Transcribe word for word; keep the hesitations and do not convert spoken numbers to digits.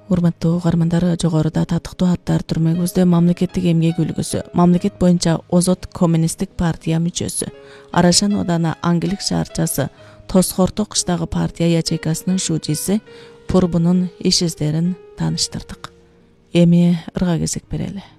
Урматтуу угармандар, жогоруда татыктуу аттар түрмөгүбүздө мамлекеттик эмгек үлгүсү, мамлекет боюнча озот коммунисттик партия мүчөсү, Арашан Оданы Аңгилик шаарчасы, Тосхорто кыштагы партия ячейкасынын шүүчүсү Пурбунун иш издерин тааныштырдык. Эми ырга кезек берели.